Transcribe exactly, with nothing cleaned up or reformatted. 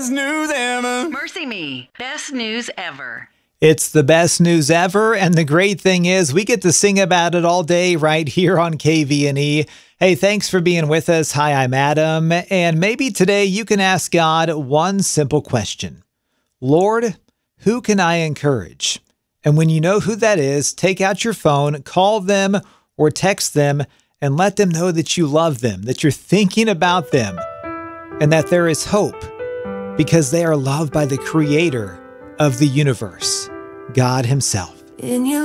best news ever. Mercy Me, best news ever. It's the best news ever, and the great thing is we get to sing about it all day right here on K V N E. Hey, thanks for being with us. Hi, I'm Adam, and maybe today you can ask God one simple question. Lord, who can I encourage? And when you know who that is, take out your phone, call them, or text them, and let them know that you love them, that you're thinking about them, and that there is hope because they are loved by the Creator of the universe, God Himself. In your